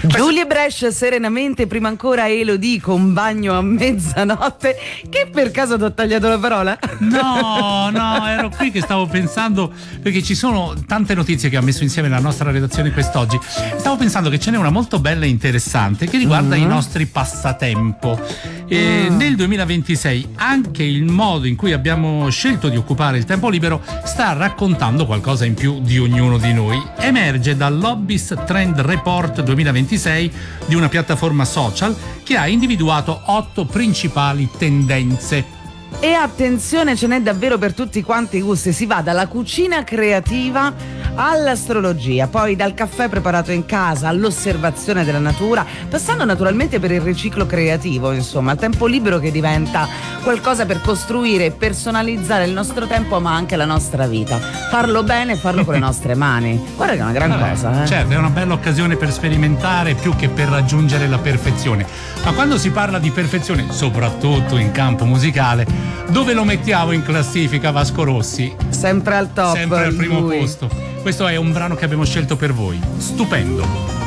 Giulia Brescia serenamente, prima ancora Elodie con Bagno a mezzanotte. Che per caso ti ho tagliato la parola? No, ero qui che stavo pensando, perché ci sono tante notizie che ha messo insieme la nostra redazione quest'oggi. Stavo pensando che ce n'è una molto bella e interessante che riguarda i nostri passatempo. Nel 2026 anche il modo in cui abbiamo scelto di occupare il tempo libero sta raccontando qualcosa in più di ognuno di noi. Emerge dall'Hobbies Trend Report 2026 di una piattaforma social che ha individuato 8 principali tendenze. E attenzione, ce n'è davvero per tutti quanti i gusti. Si va dalla cucina creativa all'astrologia, poi dal caffè preparato in casa all'osservazione della natura, passando naturalmente per il riciclo creativo, insomma, il tempo libero che diventa qualcosa per costruire e personalizzare il nostro tempo, ma anche la nostra vita. Farlo bene e farlo con le nostre mani. Guarda che è una gran cosa, eh? Certo, è una bella occasione per sperimentare più che per raggiungere la perfezione. Ma quando si parla di perfezione, soprattutto in campo musicale, dove lo mettiamo in classifica Vasco Rossi? Sempre al top. Sempre al primo posto. Questo è un brano che abbiamo scelto per voi. Stupendo.